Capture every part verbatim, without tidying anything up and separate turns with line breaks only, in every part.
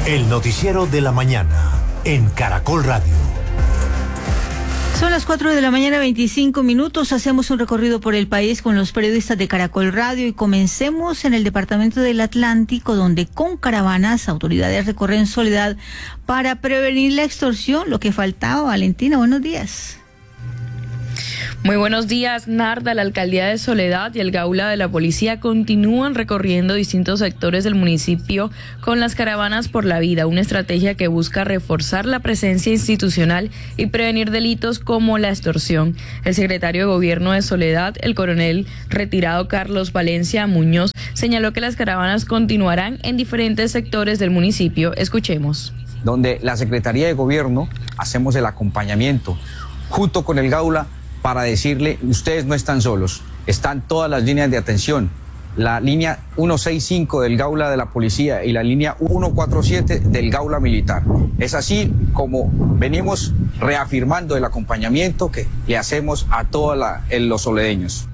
El noticiero de la mañana en Caracol Radio.
Son las cuatro de la mañana, veinticinco minutos. Hacemos un recorrido por el país con los periodistas de Caracol Radio y comencemos en el departamento del Atlántico, donde con caravanas autoridades recorren Soledad para prevenir la extorsión. Lo que faltaba. Valentina, buenos días.
Muy buenos días, Narda. La alcaldía de Soledad y el Gaula de la policía continúan recorriendo distintos sectores del municipio con las caravanas por la vida, una estrategia que busca reforzar la presencia institucional y prevenir delitos como la extorsión. El secretario de Gobierno de Soledad, el coronel retirado Carlos Valencia Muñoz, señaló que las caravanas continuarán en diferentes sectores del municipio. Escuchemos.
Donde la Secretaría de Gobierno hacemos el acompañamiento junto con el Gaula para decirle, ustedes no están solos, están todas las líneas de atención, la línea ciento sesenta y cinco del Gaula de la Policía y la línea ciento cuarenta y siete del Gaula Militar. Es así como venimos reafirmando el acompañamiento que le hacemos a todos los soledeños.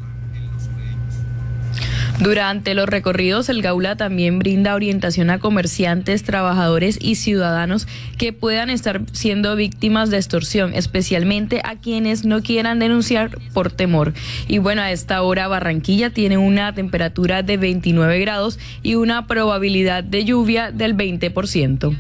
Durante los recorridos, el Gaula también brinda orientación a comerciantes, trabajadores y ciudadanos que puedan estar siendo víctimas de extorsión, especialmente a quienes no quieran denunciar por temor. Y bueno, a esta hora Barranquilla tiene una temperatura de veintinueve grados y una probabilidad de lluvia del veinte por ciento.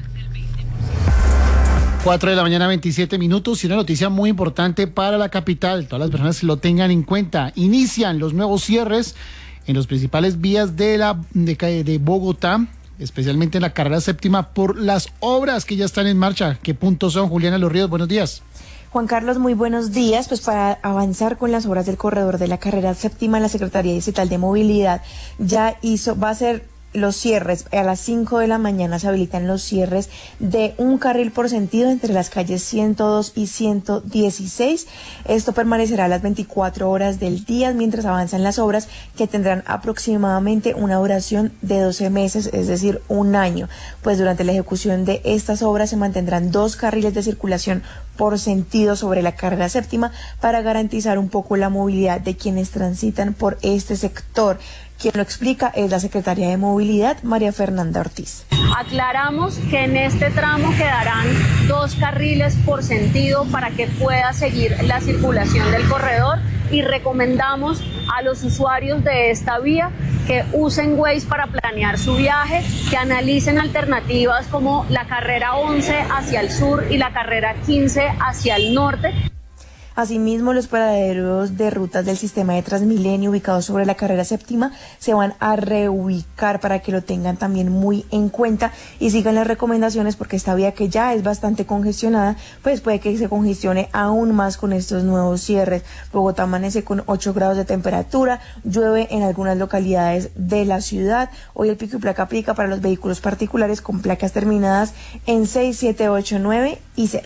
cuatro de la mañana, veintisiete minutos, y una noticia muy importante para la capital. Todas las personas lo tengan en cuenta. Inician los nuevos cierres en los principales vías de la de, de Bogotá, especialmente en la carrera séptima, por las obras que ya están en marcha. ¿Qué puntos son? Juliana Los Ríos, buenos días.
Juan Carlos, muy buenos días. Pues para avanzar con las obras del corredor de la carrera séptima, la Secretaría Distrital de Movilidad ya hizo, va a ser los cierres. A las cinco de la mañana se habilitan los cierres de un carril por sentido entre las calles ciento dos y ciento dieciséis. Esto permanecerá a las veinticuatro horas del día mientras avanzan las obras, que tendrán aproximadamente una duración de doce meses, es decir, un año. Pues durante la ejecución de estas obras se mantendrán dos carriles de circulación por sentido sobre la carrera séptima para garantizar un poco la movilidad de quienes transitan por este sector. Quien lo explica es la secretaria de Movilidad, María Fernanda Ortiz.
Aclaramos que en este tramo quedarán dos carriles por sentido para que pueda seguir la circulación del corredor, y recomendamos a los usuarios de esta vía que usen Waze para planear su viaje, que analicen alternativas como la carrera once hacia el sur y la carrera quince hacia el norte.
Asimismo, los paraderos de rutas del sistema de Transmilenio ubicados sobre la carrera séptima se van a reubicar para que lo tengan también muy en cuenta y sigan las recomendaciones, porque esta vía, que ya es bastante congestionada, pues puede que se congestione aún más con estos nuevos cierres. Bogotá amanece con ocho grados de temperatura, llueve en algunas localidades de la ciudad. Hoy el pico y placa aplica para los vehículos particulares con placas terminadas en seis, siete, ocho, nueve y cero.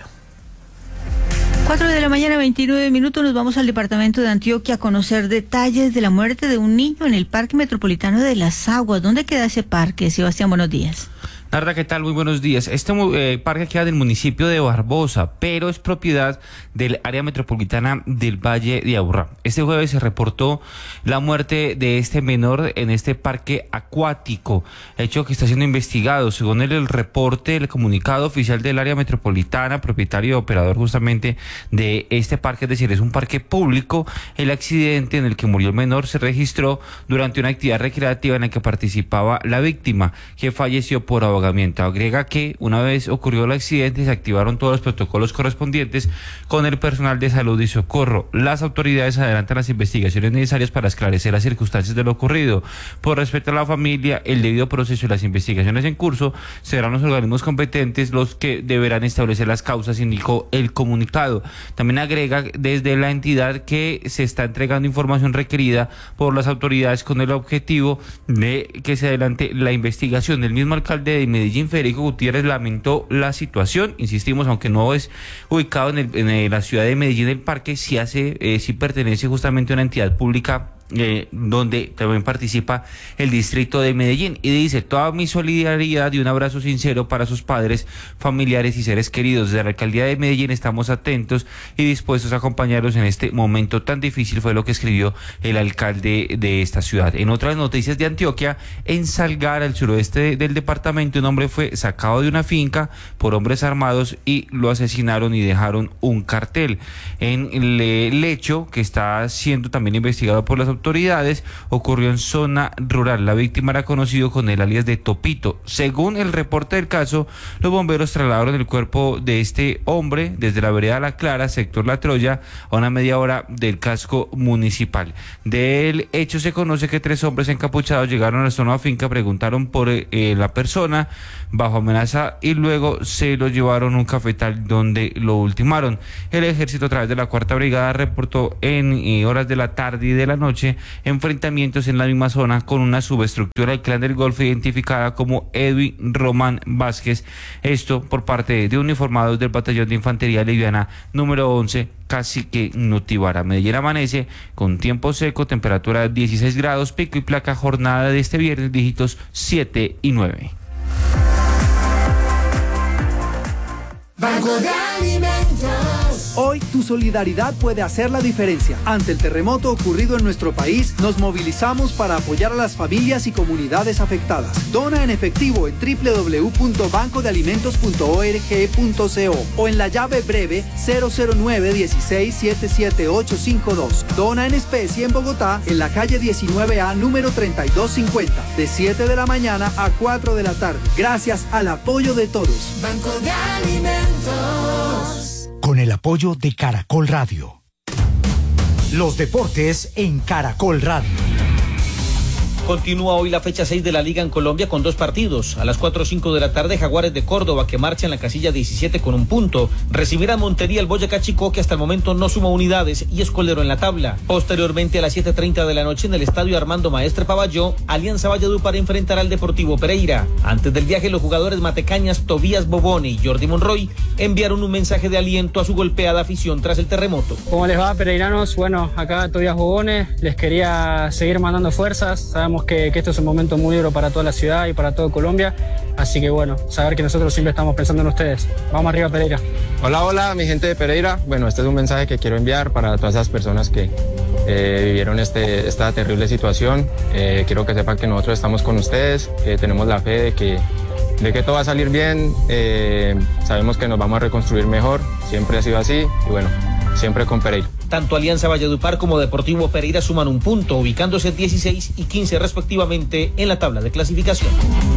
cuatro de la mañana, veintinueve minutos, nos vamos al departamento de Antioquia a conocer detalles de la muerte de un niño en el Parque Metropolitano de Las Aguas. ¿Dónde queda ese parque? Sebastián, buenos días.
Narda, ¿qué tal? Muy buenos días. Este eh, parque queda del municipio de Barbosa, pero es propiedad del área metropolitana del Valle de Aburrá. Este jueves se reportó la muerte de este menor en este parque acuático, hecho que está siendo investigado. Según el, el reporte, el comunicado oficial del área metropolitana, propietario y operador justamente de este parque, es decir, es un parque público, el accidente en el que murió el menor se registró durante una actividad recreativa en la que participaba la víctima, que falleció por ahogamiento. Agrega que una vez ocurrió el accidente se activaron todos los protocolos correspondientes con el personal de salud y socorro. Las autoridades adelantan las investigaciones necesarias para esclarecer las circunstancias de lo ocurrido. Por respeto a la familia, el debido proceso y las investigaciones en curso serán los organismos competentes los que deberán establecer las causas, indicó el comunicado. También agrega desde la entidad que se está entregando información requerida por las autoridades con el objetivo de que se adelante la investigación. El mismo alcalde de Medellín, Federico Gutiérrez, lamentó la situación. Insistimos, aunque no es ubicado en, el, en la ciudad de Medellín, el parque sí hace, eh, sí pertenece justamente a una entidad pública eh, donde también participa el distrito de Medellín, y dice: toda mi solidaridad y un abrazo sincero para sus padres, familiares y seres queridos. Desde la alcaldía de Medellín estamos atentos y dispuestos a acompañarlos en este momento tan difícil, fue lo que escribió el alcalde de esta ciudad. En otras noticias de Antioquia, en Salgar, al suroeste del departamento, un hombre fue sacado de una finca por hombres armados y lo asesinaron y dejaron un cartel. En el hecho, que está siendo también investigado por las autoridades, ocurrió en zona rural. La víctima era conocido con el alias de Topito. Según el reporte del caso, los bomberos trasladaron el cuerpo de este hombre desde la vereda La Clara, sector La Troya, a una media hora del casco municipal. Del hecho se conoce que tres hombres encapuchados llegaron a la zona finca, preguntaron por eh, la persona bajo amenaza y luego se lo llevaron a un cafetal donde lo ultimaron. El ejército, a través de la cuarta brigada, reportó en eh, horas de la tarde y de la noche enfrentamientos en la misma zona con una subestructura del Clan del Golfo identificada como Edwin Román Vázquez, esto por parte de uniformados del batallón de infantería liviana número once, Cacique Nutibara. Medellín amanece con tiempo seco, temperatura dieciséis grados, pico y placa, jornada de este viernes, dígitos siete y nueve.
Banco de Alimentos. Hoy tu solidaridad puede hacer la diferencia. Ante el terremoto ocurrido en nuestro país, nos movilizamos para apoyar a las familias y comunidades afectadas. Dona en efectivo en doble u doble u doble u punto banco de alimentos punto org punto co o en la llave breve cero cero nueve uno seis siete siete ocho cinco dos. Dona en especie en Bogotá, en la calle diecinueve A, número treinta y dos cincuenta, de siete de la mañana a cuatro de la tarde. Gracias al apoyo de todos.
Banco de Alimentos.
Con el apoyo de Caracol Radio. Los deportes en Caracol Radio.
Continúa hoy la fecha seis de la Liga en Colombia con dos partidos. A las cuatro o cinco de la tarde, Jaguares de Córdoba, que marcha en la casilla diecisiete con un punto, recibirá a Montería el Boyacá Chicó, que hasta el momento no suma unidades y es colero en la tabla. Posteriormente, a las siete treinta de la noche, en el estadio Armando Maestre Pavalló, Alianza Valledupar enfrentará al Deportivo Pereira. Antes del viaje, los jugadores matecañas Tobías Bobone y Jordi Monroy enviaron un mensaje de aliento a su golpeada afición tras el terremoto.
¿Cómo les va, pereiranos? Bueno, acá Tobías Bobone, les quería seguir mandando fuerzas. Sabemos Que, que esto es un momento muy duro para toda la ciudad y para todo Colombia, así que bueno, saber que nosotros siempre estamos pensando en ustedes. Vamos arriba, Pereira.
Hola, hola, mi gente de Pereira. Bueno, este es un mensaje que quiero enviar para todas esas personas que eh, vivieron este, esta terrible situación. Eh, quiero que sepan que nosotros estamos con ustedes, que tenemos la fe de que, de que todo va a salir bien. Eh, sabemos que nos vamos a reconstruir mejor, siempre ha sido así y bueno, siempre con Pereira.
Tanto Alianza Valledupar como Deportivo Pereira suman un punto, ubicándose dieciséis y quince respectivamente en la tabla de clasificación.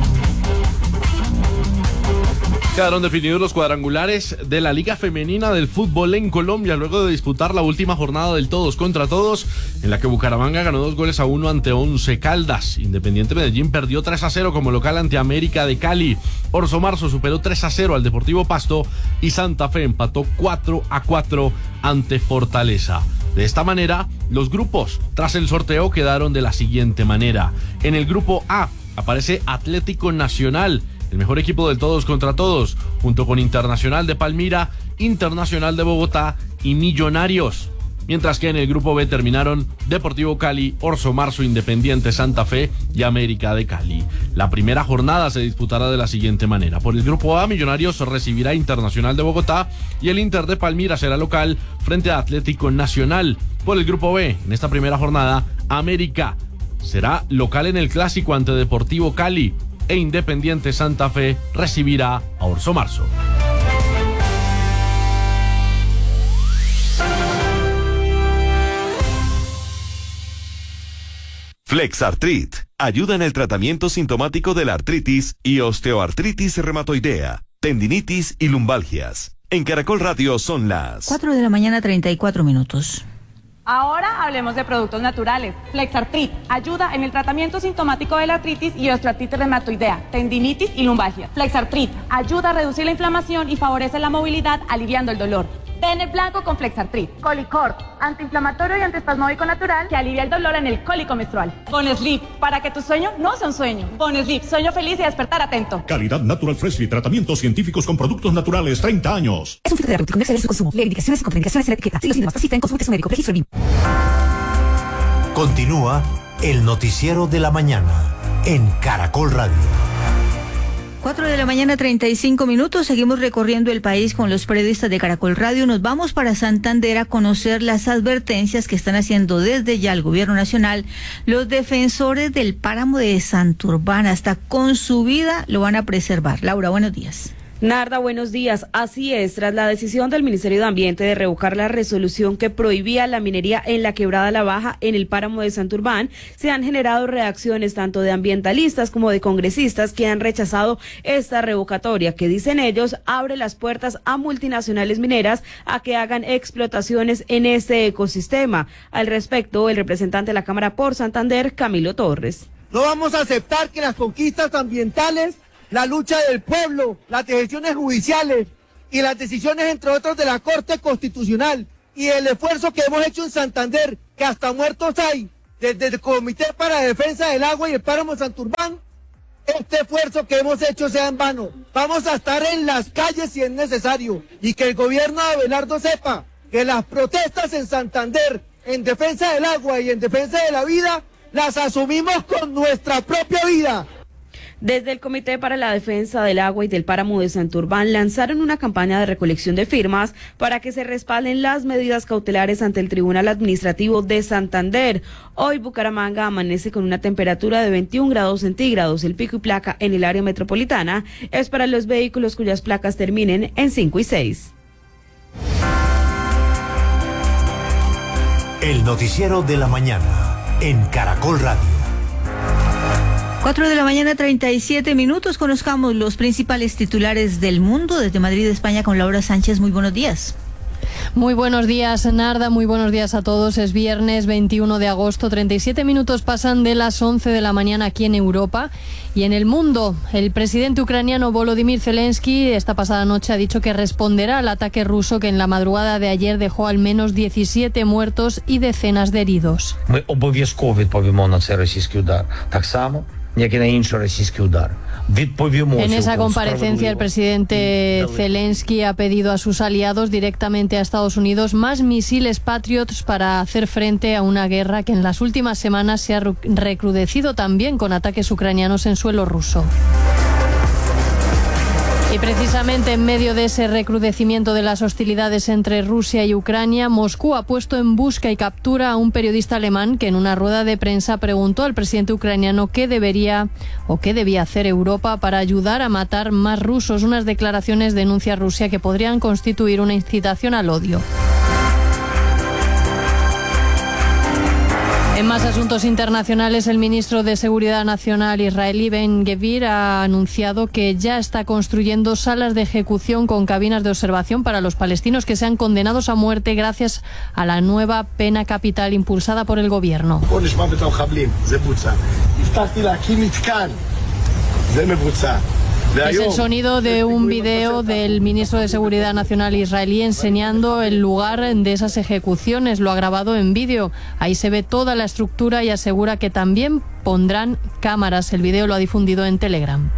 Quedaron definidos los cuadrangulares de la Liga Femenina del Fútbol en Colombia luego de disputar la última jornada del todos contra todos, en la que Bucaramanga ganó dos goles a uno ante Once Caldas. Independiente Medellín perdió tres a cero como local ante América de Cali. Orso Marzo superó tres a cero al Deportivo Pasto y Santa Fe empató cuatro a cuatro ante Fortaleza. De esta manera, los grupos tras el sorteo quedaron de la siguiente manera. En el grupo A aparece Atlético Nacional, el mejor equipo del todos contra todos, junto con Internacional de Palmira, Internacional de Bogotá y Millonarios. Mientras que en el grupo B terminaron Deportivo Cali, Orso Marzo, Independiente Santa Fe y América de Cali. La primera jornada se disputará de la siguiente manera. Por el grupo A, Millonarios recibirá Internacional de Bogotá y el Inter de Palmira será local frente a Atlético Nacional. Por el grupo B, en esta primera jornada, América será local en el clásico ante Deportivo Cali e Independiente Santa Fe recibirá a Orso Marzo.
Flexartrit ayuda en el tratamiento sintomático de la artritis y osteoartritis reumatoidea, tendinitis y lumbalgias. En Caracol Radio son las
cuatro de la mañana, treinta y cuatro minutos.
Ahora hablemos de productos naturales. Flexartrit ayuda en el tratamiento sintomático de la artritis y osteoartritis reumatoidea, tendinitis y lumbalgia. Flexartrit ayuda a reducir la inflamación y favorece la movilidad, aliviando el dolor. Ten el blanco con Flexartrit. Colicort, antiinflamatorio y antiespasmódico natural que alivia el dolor en el cólico menstrual. Bonesleep, para que tu sueño no sea un sueño. Bonesleep, sueño feliz y despertar atento.
Calidad Natural Freshly, tratamientos científicos con productos naturales, treinta años.
Es un fitoterapéutico, no exceder su consumo. Leer indicaciones y contraindicaciones en la etiqueta. Si los síntomas persisten, consulte a su médico. Registro B I M.
Continúa el noticiero de la mañana en Caracol Radio.
Cuatro de la mañana, treinta y cinco minutos. Seguimos recorriendo el país con los periodistas de Caracol Radio. Nos vamos para Santander a conocer las advertencias que están haciendo desde ya el gobierno nacional los defensores del páramo de Santurbán. Hasta con su vida lo van a preservar. Laura, buenos días.
Narda, buenos días. Así es, tras la decisión del Ministerio de Ambiente de revocar la resolución que prohibía la minería en la Quebrada La Baja en el páramo de Santurbán, se han generado reacciones tanto de ambientalistas como de congresistas que han rechazado esta revocatoria, que dicen ellos abre las puertas a multinacionales mineras a que hagan explotaciones en este ecosistema. Al respecto, el representante de la Cámara por Santander, Camilo Torres.
No vamos a aceptar que las conquistas ambientales, la lucha del pueblo, las decisiones judiciales y las decisiones, entre otros, de la Corte Constitucional y el esfuerzo que hemos hecho en Santander, que hasta muertos hay, desde el Comité para la Defensa del Agua y el Páramo Santurbán, este esfuerzo que hemos hecho sea en vano. Vamos a estar en las calles si es necesario, y que el gobierno de Abelardo sepa que las protestas en Santander en defensa del agua y en defensa de la vida las asumimos con nuestra propia vida.
Desde el Comité para la Defensa del Agua y del Páramo de Santurbán lanzaron una campaña de recolección de firmas para que se respalden las medidas cautelares ante el Tribunal Administrativo de Santander. Hoy Bucaramanga amanece con una temperatura de veintiún grados centígrados. El pico y placa en el área metropolitana es para los vehículos cuyas placas terminen en cinco y seis.
El noticiero de la mañana en Caracol Radio.
Cuatro de la mañana, treinta y siete minutos. Conozcamos los principales titulares del mundo desde Madrid, España, con Laura Sánchez. Muy buenos días.
Muy buenos días, Narda, muy buenos días a todos. Es viernes veintiuno de agosto, treinta y siete minutos pasan de las once de la mañana aquí en Europa. Y en el mundo, el presidente ucraniano Volodymyr Zelensky esta pasada noche ha dicho que responderá al ataque ruso que en la madrugada de ayer dejó al menos diecisiete muertos y decenas de heridos.
Ми обов'язково відповімо на цей російський удар. Так само, як і на інший російський удар.
En esa comparecencia, el presidente Zelensky ha pedido a sus aliados, directamente a Estados Unidos, más misiles Patriots para hacer frente a una guerra que en las últimas semanas se ha recrudecido también con ataques ucranianos en suelo ruso. Y precisamente en medio de ese recrudecimiento de las hostilidades entre Rusia y Ucrania, Moscú ha puesto en busca y captura a un periodista alemán que en una rueda de prensa preguntó al presidente ucraniano qué debería o qué debía hacer Europa para ayudar a matar más rusos. Unas declaraciones denuncia Rusia que podrían constituir una incitación al odio. En más asuntos internacionales, el ministro de Seguridad Nacional israelí Ben Gvir ha anunciado que ya está construyendo salas de ejecución con cabinas de observación para los palestinos que sean condenados a muerte gracias a la nueva pena capital impulsada por el gobierno. Es el sonido de un video del ministro de Seguridad Nacional israelí enseñando el lugar de esas ejecuciones. Lo ha grabado en vídeo. Ahí se ve toda la estructura y asegura que también pondrán cámaras. El video lo ha difundido en Telegram.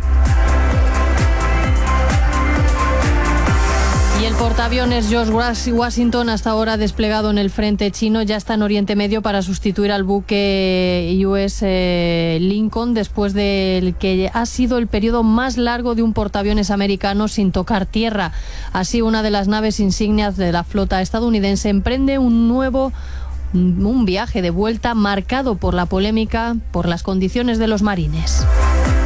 Y el portaaviones George Washington, hasta ahora desplegado en el frente chino, ya está en Oriente Medio para sustituir al buque U S Lincoln después del que ha sido el periodo más largo de un portaaviones americano sin tocar tierra. Así, una de las naves insignias de la flota estadounidense emprende un nuevo un viaje de vuelta marcado por la polémica por las condiciones de los marines.